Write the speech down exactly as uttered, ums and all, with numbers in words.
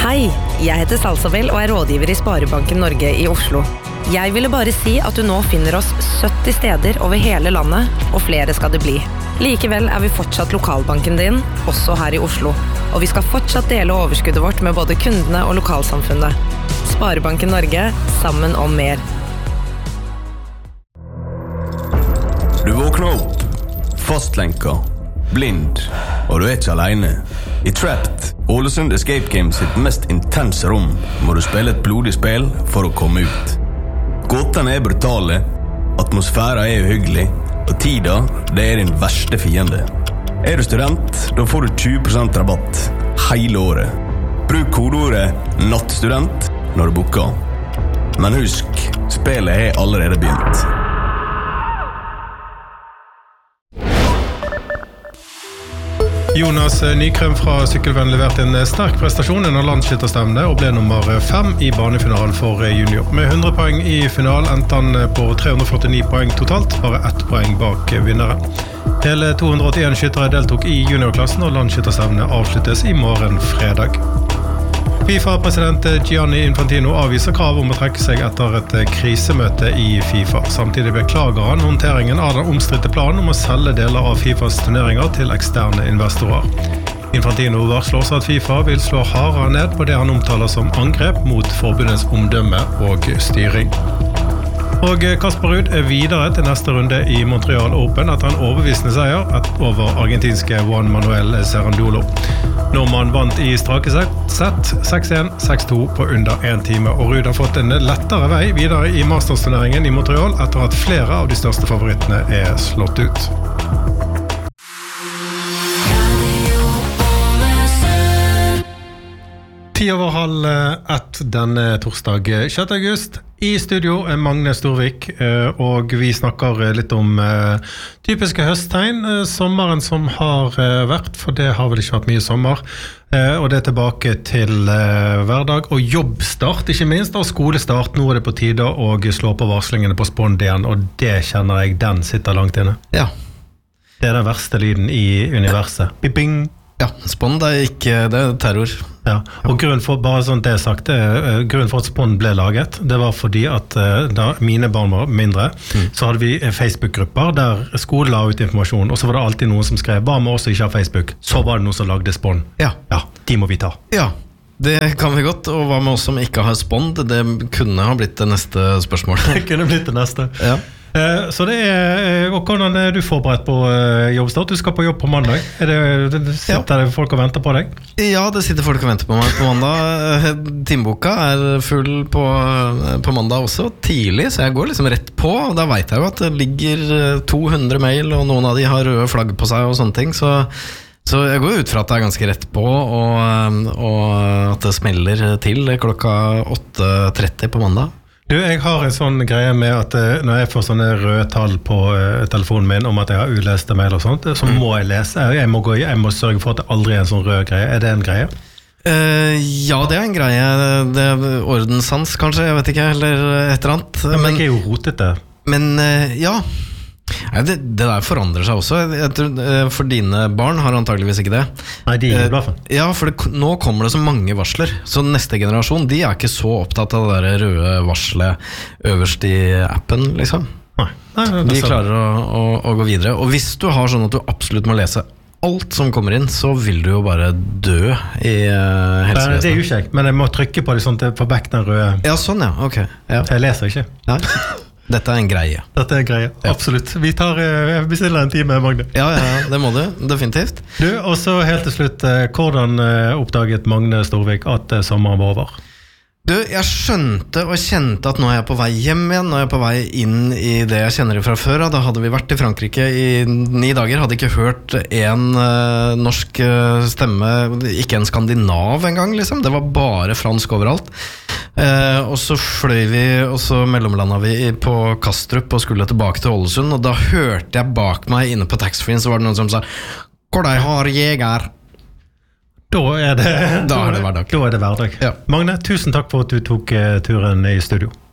Hei, jeg heter Salsabel og er rådgiver i Sparebanken Norge i Oslo. Jeg ville bare si at du nå finner oss sytti steder over hele landet, og flere skal det bli. Likevel er vi fortsatt lokalbanken din, også her i Oslo. Og vi skal fortsatt dele overskuddet vårt med både kundene og lokalsamfunnet. Sparebanken Norge, sammen om mer. Du våkner opp, fastlenka, blind, og du er ikke alene. I Trapped, Ålesund Escape Games sitt mest intense rom, må du spille et blodig spill for å komme ut. Gåtene er brutale, atmosfæren er uhyggelig, og tida, det er din verste fiende. Er du student, da får du tjue prosent rabatt hele året. Bruk kodeordet nattstudent når du booker. Men husk, spillet er allerede begynt. Jonas Nykrem fra Sykkelvenn leverte en sterk prestasjon under landsskytterstevne og ble nummer fem i banefinalen for junior. Med hundre poeng i finalen endte han på tre hundre førtini poeng totalt, bare ett poeng bak vinneren. Hele to hundre åttien skyttere deltok i juniorklassen, og landsskytterstevne avsluttes i morgen fredag. FIFA-president Gianni Infantino avviser krav om å trekke seg etter et krisemøte i FIFA. Samtidig beklager han håndteringen av den omstridte planen om å selge deler av FIFAs turneringer til eksterne investorer. Infantino varsler også at FIFA vil slå hardere ned på det han omtaler som angrep mot forbundets omdømme og styring. Og Kasper Ruud er videre til neste runde i Montreal Open etter en overbevisende seier over argentinske Juan Manuel Cerundolo. Nordmann vant i strake sett seks én, seks to på under en time, og Ruud har fått en lettere vei videre i mastersturneringen i Montreal etter at flere av de største favorittene er slått ut. Ti over halv ett denne torsdag sjette august. I studio er Magne Storvik, og vi snakker litt om typiske høsttegn. Sommeren som har vært, for det har vel ikke vært mye sommer. Og det er tilbake til hverdag og jobbstart, ikke minst, og skolestart. Nå er det på tide å slå på varslingene på Spond igjen, og det kjenner jeg, den sitter langt inne. Ja. Det er den verste lyden i universet. Bing! Ja, Spond er ikke, det er terror. Ja, og grunnen for, bare sånn det sagt, grunnen for at Spond ble laget, det var fordi at da mine barn var mindre, mm. så hadde vi Facebook-grupper der skolen la ut informasjon, og så var det alltid noen som skrev, bare med oss ikke har Facebook, så var det noen som lagde Spond. Ja. Ja, de må vi ta. Ja, det kan vi godt, og hva med oss som ikke har Spond, det kunne ha blitt det neste spørsmålet. Det kunne blitt det neste. Ja. Så det er, og hvordan er du forberedt på jobbstart? Du skal på jobb på mandag. Er det, det sitter ja. folk og venter på deg? Ja, det sitter folk og venter på meg på mandag. Timeboka er full på, på mandag også, tidlig, så jeg går liksom rett på. Og da vet jeg jo at det ligger to hundre mail, og noen av de har røde flagg på seg og sånne ting, så Så jeg går ut fra at det er ganske rett på, og, og at det smeller til klokka åtte tretti på mandag. Du, jeg har en sånn greie med at når jeg får sånne røde tall på uh, telefonen min om at jeg har uleste mail og sånt, så må jeg lese. Jeg må, gå, jeg må sørge for at det aldri er en sånn rød greie. Er det en greie? Uh, ja, det er en greie. Det er ordenssans, kanskje, jeg vet ikke, eller et eller annet. Men, men jeg er jo rotete. Men uh, ja, det, det der forandrer seg også. Jeg tror, uh, for dine barn har antageligvis ikke det. Nei, de er glad for. Uh, ja, for det, nå kommer det så mange varsler. Så neste generasjon, de er ikke så opptatt av det der røde varslet øverst i appen, liksom. Nei, Nei det de klarer å, å, å gå videre. Og hvis du har sånn at du absolutt må lese alt som kommer inn, så vil du jo bare dø i uh, helsevesenet. Det er jo ikke jeg, men jeg må trykke på det sånn at jeg får back den røde. Ja, sånn ja, ok. Ja. Jeg leser ikke. Nei. Dette er en greie. Dette er en greie, ja. Absolutt. Vi tar, jeg bestiller en time, Magne. Ja, ja, det må du, definitivt. Du, og så helt til slutt, hvordan oppdaget Magne Storvik at sommeren var over? Du, jeg skjønte og kjente at nå er jeg på vei hjem igjen, nå er jeg på vei inn i det jeg kjenner fra før. Da hadde vi vært i Frankrike i ni dager, hadde ikke hørt en uh, norsk uh, stemme, ikke en skandinav engang, liksom. Det var bare fransk overalt. Uh, og så fløy vi, og så mellomlandet vi på Kastrup og skulle tilbake til Ålesund, og da hørte jeg bak meg inne på taxfree, så var det noen som sa «Hvor de har jeger?» Da er det, da er det hverdag. Da er det hverdag. Ja. Magne, tusen takk for at du tok uh, turen i studio.